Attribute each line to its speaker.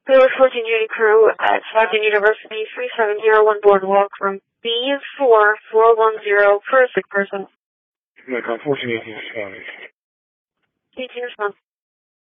Speaker 1: Taylor 14 Duty Crew at Stockton University, 3701 Boardwalk, room B4410 for a sick person.
Speaker 2: Nikon 1418 responding.
Speaker 1: 18 response.